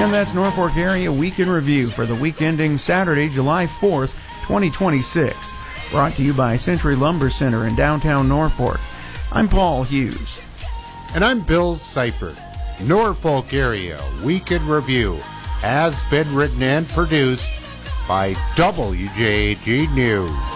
And that's Norfolk Area Week in Review for the week ending Saturday, July 4th, 2026. Brought to you by Century Lumber Center in downtown Norfolk. I'm Paul Hughes. And I'm Bill Seifert. Norfolk Area Week in Review has been written and produced by WJAG News.